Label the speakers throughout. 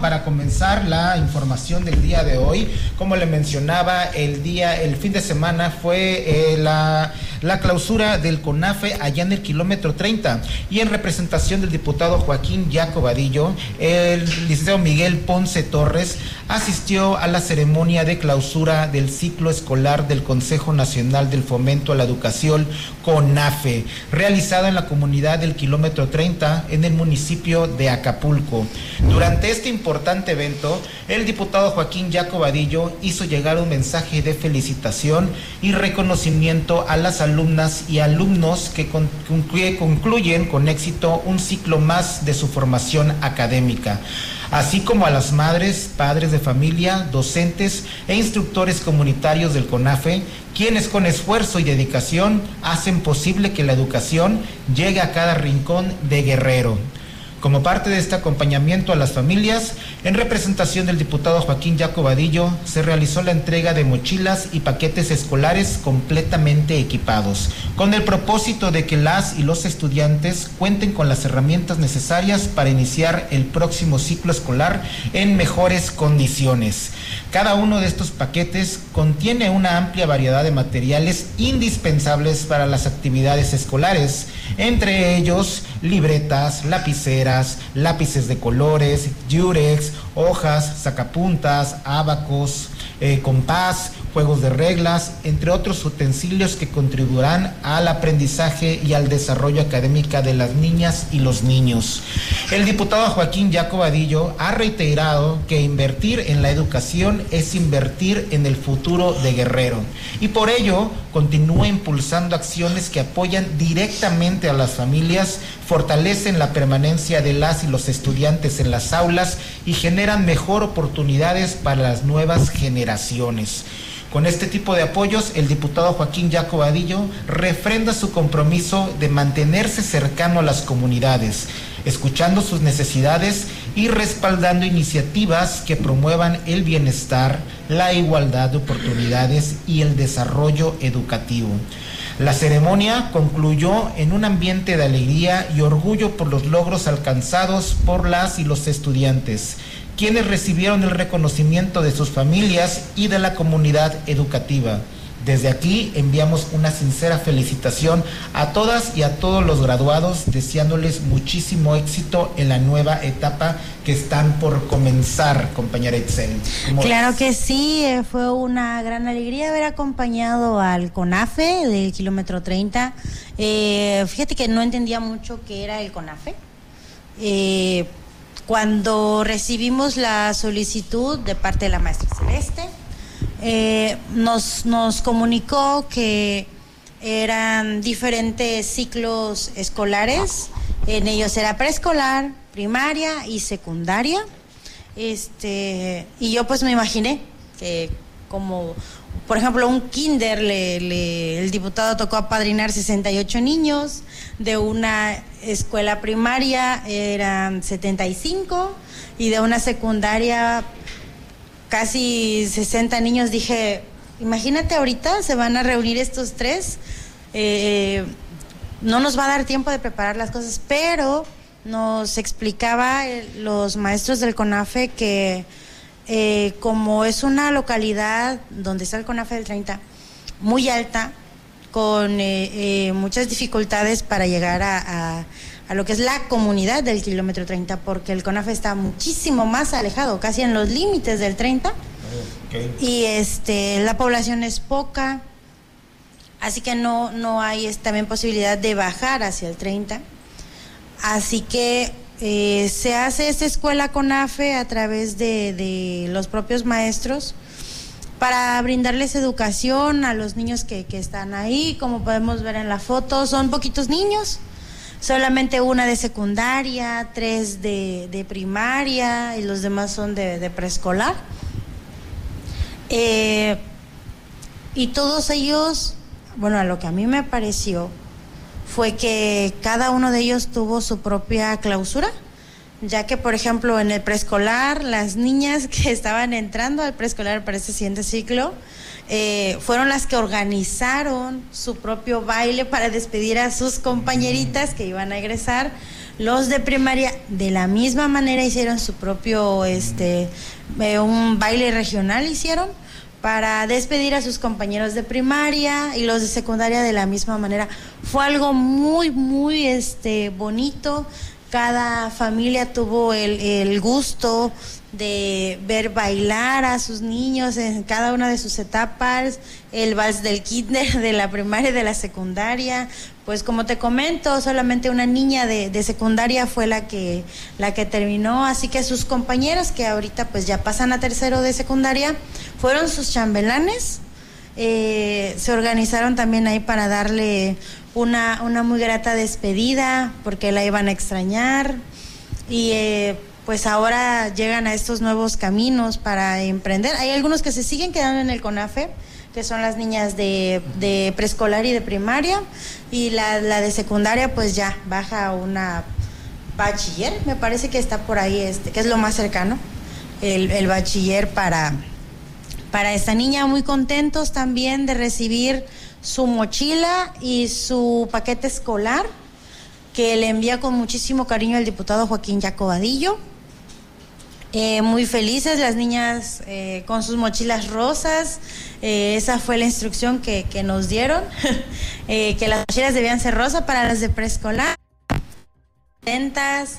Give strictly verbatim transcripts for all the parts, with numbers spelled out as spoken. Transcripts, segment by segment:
Speaker 1: Para comenzar la información del día de hoy, como le mencionaba, el día, el fin de semana fue eh, la, la clausura del CONAFE allá en el kilómetro treinta, y en representación del diputado Joaquín Yaco Vadillo, el licenciado Miguel Ponce Torres asistió a la ceremonia de clausura del ciclo escolar del Consejo Nacional del Fomento a la Educación, CONAFE, realizada en la comunidad del kilómetro treinta en el municipio de Acapulco. Durante este importante importante evento, el diputado Joaquín Yaco Vadillo hizo llegar un mensaje de felicitación y reconocimiento a las alumnas y alumnos que concluye, concluyen con éxito un ciclo más de su formación académica, así como a las madres, padres de familia, docentes e instructores comunitarios del CONAFE, quienes con esfuerzo y dedicación hacen posible que la educación llegue a cada rincón de Guerrero. Como parte de este acompañamiento a las familias, en representación del diputado Joaquín Yaco Vadillo, se realizó la entrega de mochilas y paquetes escolares completamente equipados, con el propósito de que las y los estudiantes cuenten con las herramientas necesarias para iniciar el próximo ciclo escolar en mejores condiciones. Cada uno de estos paquetes contiene una amplia variedad de materiales indispensables para las actividades escolares, entre ellos libretas, lapiceras, lápices de colores, yurex, hojas, sacapuntas, abacos, eh, compás, juegos de reglas, entre otros utensilios que contribuirán al aprendizaje y al desarrollo académico de las niñas y los niños. El diputado Joaquín Yaco Vadillo ha reiterado que invertir en la educación es invertir en el futuro de Guerrero, y por ello continúa impulsando acciones que apoyan directamente a las familias, fortalecen la permanencia de las y los estudiantes en las aulas y generan mejor oportunidades para las nuevas generaciones. Con este tipo de apoyos, el diputado Joaquín Yaco Vadillo refrenda su compromiso de mantenerse cercano a las comunidades, escuchando sus necesidades y respaldando iniciativas que promuevan el bienestar, la igualdad de oportunidades y el desarrollo educativo. La ceremonia concluyó en un ambiente de alegría y orgullo por los logros alcanzados por las y los estudiantes, quienes recibieron el reconocimiento de sus familias y de la comunidad educativa. Desde aquí enviamos una sincera felicitación a todas y a todos los graduados, deseándoles muchísimo éxito en la nueva etapa que están por comenzar, compañera Itzel.
Speaker 2: Claro que sí, eh, fue una gran alegría haber acompañado al CONAFE del kilómetro treinta. Eh, fíjate que no entendía mucho qué era el CONAFE. Eh, cuando recibimos la solicitud de parte de la maestra Celeste, Eh, nos, nos comunicó que eran diferentes ciclos escolares, en ellos era preescolar, primaria y secundaria, este, y yo pues me imaginé que como, por ejemplo, un kinder, le, le, el diputado tocó apadrinar sesenta y ocho niños, de una escuela primaria eran setenta y cinco, y de una secundaria casi sesenta niños. Dije, imagínate ahorita se van a reunir estos tres, eh, no nos va a dar tiempo de preparar las cosas, pero nos explicaba eh, los maestros del CONAFE que eh, como es una localidad donde está el CONAFE del treinta, muy alta, con eh, eh, muchas dificultades para llegar a, a a lo que es la comunidad del kilómetro treinta, porque el CONAFE está muchísimo más alejado, casi en los límites del treinta, okay. Y este la población es poca, así que no, no hay es, también posibilidad de bajar hacia el treinta, así que eh, se hace esta escuela CONAFE a través de, de los propios maestros, para brindarles educación a los niños que, que están ahí. Como podemos ver en la foto, son poquitos niños, solamente una de secundaria, tres de, de primaria y los demás son de, de preescolar. Eh, y todos ellos, bueno, a lo que a mí me pareció fue que cada uno de ellos tuvo su propia clausura, ya que, por ejemplo, en el preescolar, las niñas que estaban entrando al preescolar para este siguiente ciclo, Eh, fueron las que organizaron su propio baile para despedir a sus compañeritas que iban a egresar. Los de primaria de la misma manera hicieron su propio, este, eh, un baile regional hicieron para despedir a sus compañeros de primaria, y los de secundaria de la misma manera. Fue algo muy, muy este, bonito. Cada familia tuvo el, el gusto de ver bailar a sus niños en cada una de sus etapas, el vals del kinder, de la primaria y de la secundaria. Pues como te comento, solamente una niña de, de secundaria fue la que, la que terminó, así que sus compañeros, que ahorita pues ya pasan a tercero de secundaria, fueron sus chambelanes. Eh, se organizaron también ahí para darle una, una muy grata despedida, porque la iban a extrañar, y eh, pues ahora llegan a estos nuevos caminos para emprender. Hay algunos que se siguen quedando en el CONAFE, que son las niñas de, de preescolar y de primaria, y la, la de secundaria pues ya baja a una bachiller, me parece que está por ahí, este, que es lo más cercano, el, el bachiller para, para esta niña. Muy contentos también de recibir su mochila y su paquete escolar, que le envía con muchísimo cariño el diputado Joaquín Jacobadillo. Eh, muy felices las niñas eh, con sus mochilas rosas. Eh, esa fue la instrucción que, que nos dieron, eh, que las mochilas debían ser rosas para las de preescolar. Contentas,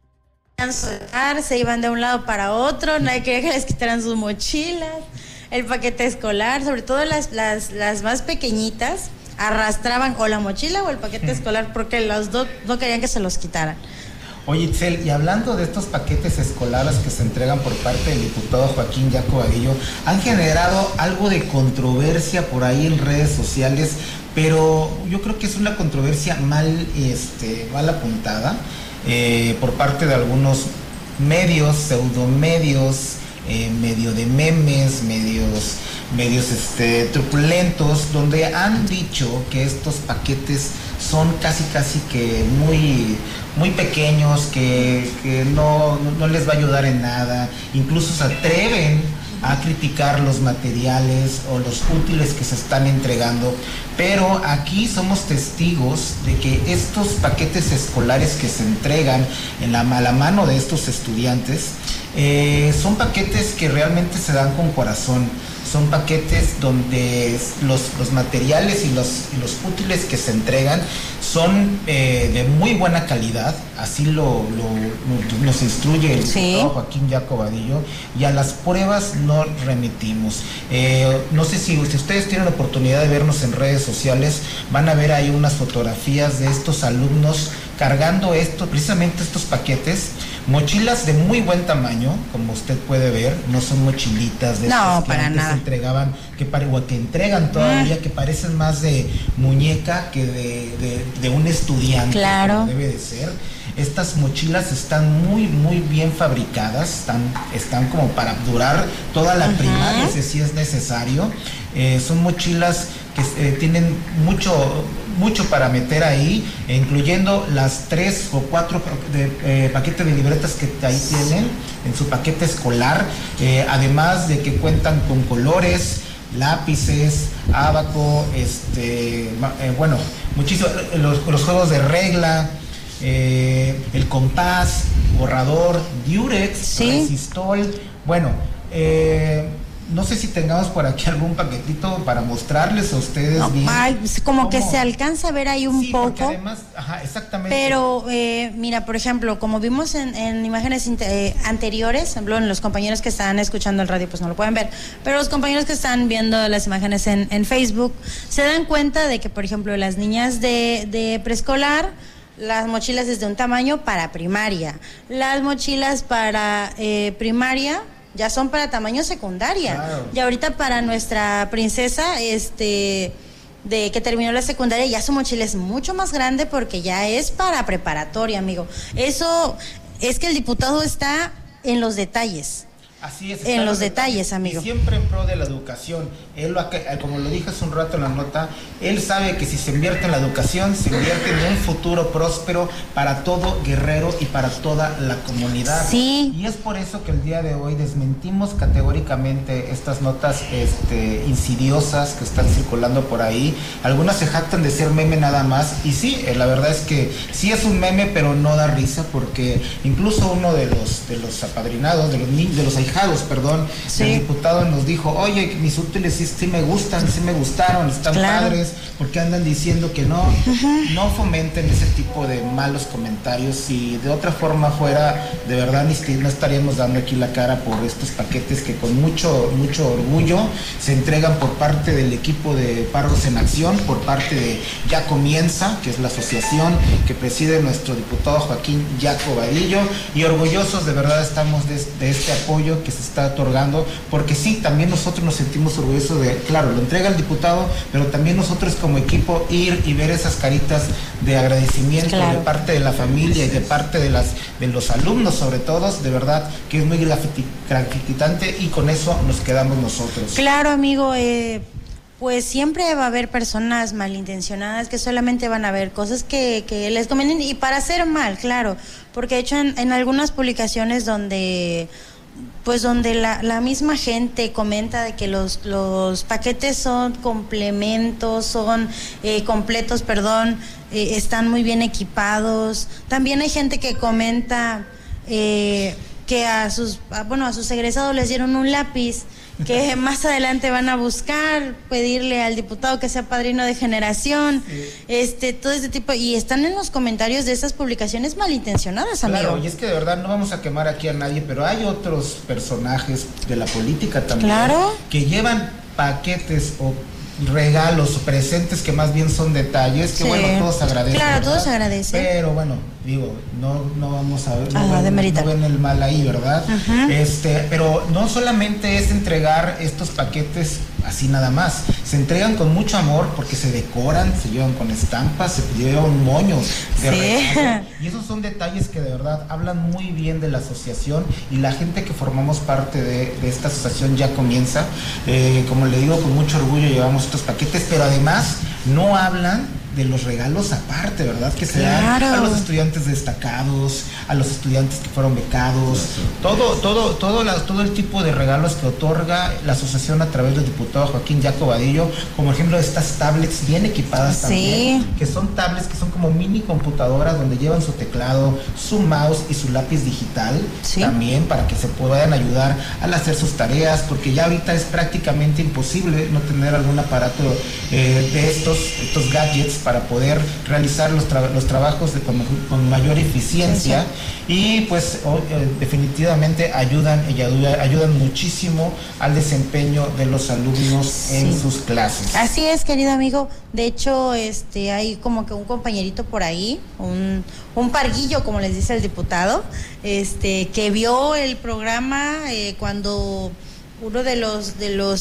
Speaker 2: soltar, se iban de un lado para otro, nadie quería que les quitaran sus mochilas, el paquete escolar, sobre todo las, las, las más pequeñitas, arrastraban o la mochila o el paquete escolar, porque los dos no querían que se los quitaran.
Speaker 1: Oye, Itzel, y hablando de estos paquetes escolares que se entregan por parte del diputado Joaquín Jacobadillo, han generado algo de controversia por ahí en redes sociales, pero yo creo que es una controversia mal, este, mal apuntada eh, por parte de algunos medios, pseudomedios, eh, medio de memes, medios, medios este, truculentos, donde han dicho que estos paquetes son casi casi que muy, muy pequeños, que, que no, no les va a ayudar en nada, incluso se atreven a criticar los materiales o los útiles que se están entregando, pero aquí somos testigos de que estos paquetes escolares que se entregan en la, a la mano de estos estudiantes eh, son paquetes que realmente se dan con corazón. Son paquetes donde los, los materiales y los, y los útiles que se entregan son eh, de muy buena calidad, así lo, lo, nos instruye el
Speaker 2: sí.
Speaker 1: diputado Joaquín Jacobadillo, y a las pruebas no remitimos. Eh, no sé si, si ustedes tienen la oportunidad de vernos en redes sociales, van a ver ahí unas fotografías de estos alumnos cargando esto, precisamente estos paquetes, mochilas de muy buen tamaño, como usted puede ver, no son mochilitas de
Speaker 2: no,
Speaker 1: estas que
Speaker 2: para
Speaker 1: antes
Speaker 2: nada.
Speaker 1: entregaban, que, pare, o que entregan todavía, ah. que parecen más de muñeca que de, de, de un estudiante,
Speaker 2: claro.
Speaker 1: como debe de ser. Estas mochilas están muy, muy bien fabricadas, están, están como para durar toda la uh-huh. primaria, si sí es necesario. Eh, son mochilas que eh, tienen mucho, mucho para meter ahí, eh, incluyendo las tres o cuatro de, eh, paquetes de libretas que ahí tienen en su paquete escolar, eh, además de que cuentan con colores, lápices, ábaco, este, eh, bueno, muchísimo, los, los juegos de regla, eh, el compás, borrador, diurex,
Speaker 2: sí.
Speaker 1: resistol, bueno, eh, no sé si tengamos por aquí algún paquetito para mostrarles a ustedes
Speaker 2: no,
Speaker 1: bien.
Speaker 2: Ay, como
Speaker 1: ¿Cómo?
Speaker 2: Que se alcanza a ver ahí un
Speaker 1: sí,
Speaker 2: poco.
Speaker 1: Además, ajá, exactamente.
Speaker 2: Pero, eh, mira, por ejemplo, como vimos en, en imágenes eh, anteriores, por ejemplo, los compañeros que están escuchando el radio pues no lo pueden ver, pero los compañeros que están viendo las imágenes en, en Facebook se dan cuenta de que, por ejemplo, las niñas de, de preescolar, las mochilas es de un tamaño para primaria, las mochilas para eh, primaria ya son para tamaño secundaria. Claro. Y ahorita para nuestra princesa, este, de que terminó la secundaria, ya su mochila es mucho más grande porque ya es para preparatoria, amigo. Eso es que el diputado está en los detalles.
Speaker 1: Así es,
Speaker 2: en los detalles, amigo.
Speaker 1: Y siempre en pro de la educación. Él, lo, como lo dije hace un rato en la nota, él sabe que si se invierte en la educación, se invierte en un futuro próspero para todo Guerrero y para toda la comunidad.
Speaker 2: Sí.
Speaker 1: Y es por eso que el día de hoy desmentimos categóricamente estas notas este, insidiosas que están circulando por ahí. Algunas se jactan de ser meme nada más. Y sí, la verdad es que sí es un meme, pero no da risa, porque incluso uno de los, de los apadrinados, de los niños, de los ahijados, perdón, sí. el diputado nos dijo, oye, mis útiles sí, sí me gustan, sí me gustaron, están claro. padres, porque andan diciendo que no, uh-huh. no fomenten ese tipo de malos comentarios. Si de otra forma fuera, de verdad no estaríamos dando aquí la cara por estos paquetes que con mucho, mucho orgullo se entregan por parte del equipo de Párrocos en Acción, por parte de Ya Comienza, que es la asociación que preside nuestro diputado Joaquín Yaco Vadillo, y orgullosos de verdad estamos de, de este apoyo que se está otorgando, porque sí, también nosotros nos sentimos orgullosos de, claro, lo entrega el diputado, pero también nosotros como equipo ir y ver esas caritas de agradecimiento claro. de parte de la familia y de parte de las de los alumnos, sobre todo, de verdad que es muy gratificante, y con eso nos quedamos nosotros.
Speaker 2: Claro, amigo, eh, pues siempre va a haber personas malintencionadas que solamente van a ver cosas que, que les convienen y para hacer mal, claro, porque de hecho en, en algunas publicaciones donde pues donde la, la misma gente comenta de que los, los paquetes son complementos, son eh, completos, perdón, eh, están muy bien equipados. También hay gente que comenta eh, que a sus, a, bueno, a sus egresados les dieron un lápiz que más adelante van a buscar, pedirle al diputado que sea padrino de generación, sí. este, todo este tipo, y están en los comentarios de esas publicaciones malintencionadas, amigo.
Speaker 1: Claro, y es que de verdad no vamos a quemar aquí a nadie, pero hay otros personajes de la política también, claro. que llevan paquetes o regalos o presentes que más bien son detalles, que sí. bueno, todos agradecen.
Speaker 2: Claro,
Speaker 1: ¿verdad?
Speaker 2: todos agradecen.
Speaker 1: Pero bueno, digo, no, no vamos a ver, no,
Speaker 2: ah,
Speaker 1: ven, no ven el mal ahí, ¿verdad? Uh-huh. Este, pero no solamente es entregar estos paquetes así nada más, se entregan con mucho amor porque se decoran, se llevan con estampas, se llevan moños de sí. regalo, y esos son detalles que de verdad hablan muy bien de la asociación y la gente que formamos parte de, de esta asociación Ya Comienza, eh, como le digo, con mucho orgullo llevamos estos paquetes, pero además no hablan de los regalos aparte, ¿verdad? Que se dan claro. a los estudiantes destacados, a los estudiantes que fueron becados, todo, todo, todo, la, todo el tipo de regalos que otorga la asociación a través del diputado Joaquín Yaco Vadillo, como ejemplo estas tablets bien equipadas sí. también, que son tablets que son como mini computadoras donde llevan su teclado, su mouse y su lápiz digital, sí. también para que se puedan ayudar al hacer sus tareas, porque ya ahorita es prácticamente imposible no tener algún aparato eh, de estos, estos gadgets para poder realizar los, tra- los trabajos de, con, con mayor eficiencia, sí, sí. y pues oh, eh, definitivamente ayudan y ayuda, ayudan muchísimo al desempeño de los alumnos sí. en sus clases.
Speaker 2: Así es, querido amigo. De hecho, este hay como que un compañerito por ahí, un, un parguillo, como les dice el diputado, este que vio el programa eh, cuando uno de los de los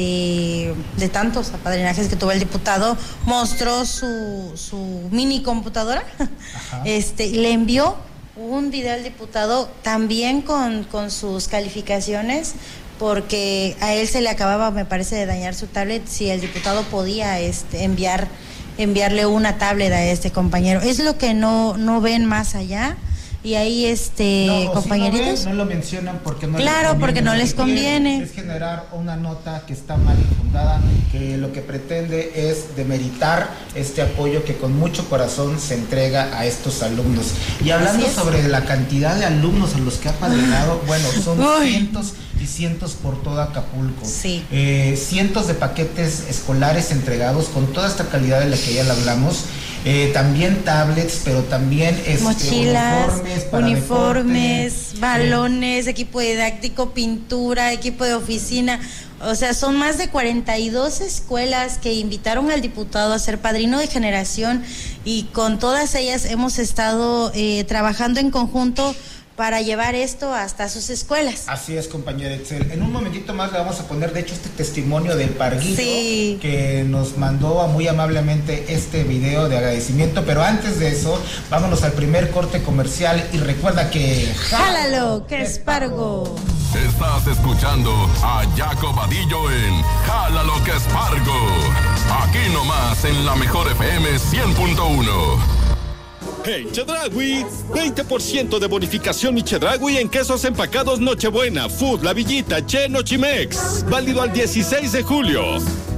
Speaker 2: este de tantos apadrinajes que tuvo el diputado mostró su su mini computadora. Ajá. este le envió un video al diputado también con con sus calificaciones, porque a él se le acababa, me parece, de dañar su tablet, si el diputado podía este enviar enviarle una tablet a este compañero. Es lo que no no ven más allá. Y ahí, este, no, compañeritos.
Speaker 1: Si no, ven, no lo mencionan porque no
Speaker 2: claro,
Speaker 1: les conviene.
Speaker 2: porque no les conviene.
Speaker 1: Es generar una nota que está mal infundada, que lo que pretende es demeritar este apoyo que con mucho corazón se entrega a estos alumnos. Y hablando sobre la cantidad de alumnos a los que ha apadrinado, bueno, son Uy. cientos y cientos por todo Acapulco.
Speaker 2: Sí.
Speaker 1: Eh, cientos de paquetes escolares entregados con toda esta calidad de la que ya le hablamos. Eh, también tablets, pero también este,
Speaker 2: mochilas, uniformes,
Speaker 1: para
Speaker 2: uniformes
Speaker 1: deporte,
Speaker 2: balones, eh. equipo didáctico, pintura, equipo de oficina. O sea, son más de cuarenta y dos escuelas que invitaron al diputado a ser padrino de generación, y con todas ellas hemos estado eh, trabajando en conjunto para llevar esto hasta sus escuelas.
Speaker 1: Así es, compañera Itzel. En un momentito más le vamos a poner, de hecho, este testimonio del Parguillo,
Speaker 2: sí,
Speaker 1: que nos mandó muy amablemente este video de agradecimiento, pero antes de eso, vámonos al primer corte comercial y recuerda que...
Speaker 2: ¡Jálalo, que es Pargo!
Speaker 3: Estás escuchando a Jaco Vadillo en Jálalo, que es Pargo. Aquí nomás en la mejor F M cien punto uno.
Speaker 4: Hey, Chedraui, veinte por ciento de bonificación y Chedraui en quesos empacados Nochebuena, Food, La Villita, Che, Nochimex. Válido al dieciséis de julio.